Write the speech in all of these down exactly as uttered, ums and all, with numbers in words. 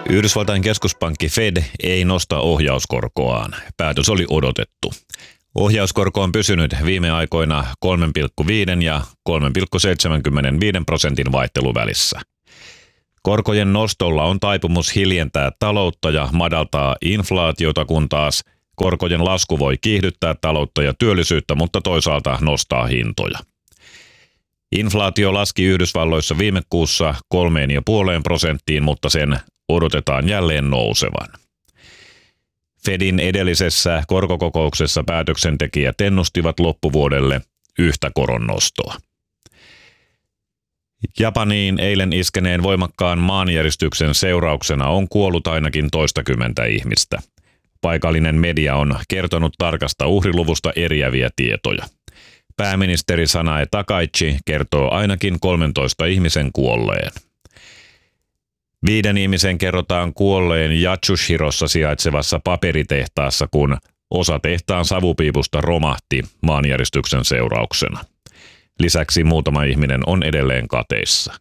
Yhdysvaltain keskuspankki Fed ei nosta ohjauskorkoaan. Päätös oli odotettu. Ohjauskorko on pysynyt viime aikoina kolme pilkku viisi ja kolme pilkku seitsemänkymmentäviisi prosentin vaihteluvälissä. Korkojen nostolla on taipumus hiljentää taloutta ja madaltaa inflaatiota, kun taas korkojen lasku voi kiihdyttää taloutta ja työllisyyttä, mutta toisaalta nostaa hintoja. Inflaatio laski Yhdysvalloissa viime kuussa kolmeen ja puoleen prosenttiin, mutta sen odotetaan jälleen nousevan. Fedin edellisessä korkokokouksessa päätöksentekijät ennustivat loppuvuodelle yhtä koronnostoa. Japaniin eilen iskeneen voimakkaan maanjäristyksen seurauksena on kuollut ainakin toistakymmentä ihmistä. Paikallinen media on kertonut tarkasta uhriluvusta eriäviä tietoja. Pääministeri Sanae Takaichi kertoo ainakin kolmentoista ihmisen kuolleen. Viiden ihmisen kerrotaan kuolleen Yatsushirossa sijaitsevassa paperitehtaassa, kun osa tehtaan savupiipusta romahti maanjäristyksen seurauksena. Lisäksi muutama ihminen on edelleen kateissa.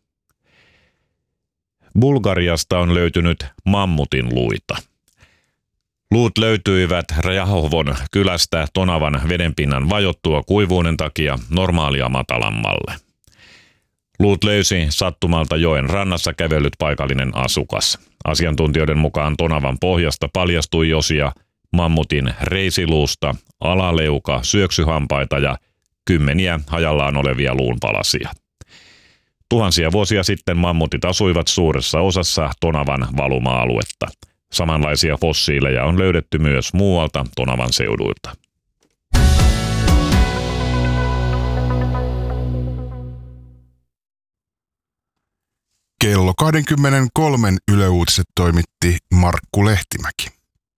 Bulgariasta on löytynyt mammutin luita. Luut löytyivät Rajahovon kylästä Tonavan vedenpinnan vajottua kuivuuden takia normaalia matalammalle. Luut löysi sattumalta joen rannassa kävellyt paikallinen asukas. Asiantuntijoiden mukaan Tonavan pohjasta paljastui osia mammutin reisiluusta, alaleuka, syöksyhampaita ja kymmeniä hajallaan olevia luunpalasia. Tuhansia vuosia sitten mammutit asuivat suuressa osassa Tonavan valuma-aluetta. Samanlaisia fossiileja on löydetty myös muualta Tonavan seuduilta. Kello kaksikymmentäkolme Yle Uutiset toimitti Markku Lehtimäki.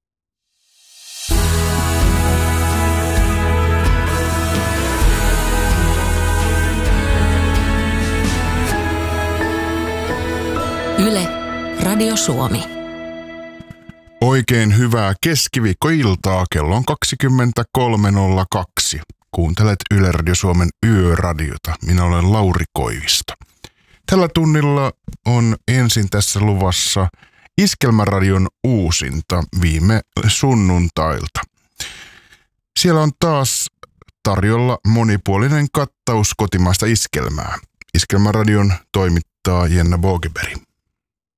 Yle, Radio Suomi. Oikein hyvää keskiviikkoiltaa, kello on kaksikymmentäkolme nolla kaksi. Kuuntelet Yle Radio Suomen yöradiota. Minä olen Lauri Koivisto. Tällä tunnilla on ensin tässä luvassa Iskelmäradion uusinta viime sunnuntailta. Siellä on taas tarjolla monipuolinen kattaus kotimaista iskelmää. Iskelmäradion toimittaa Jenna Bogeberg.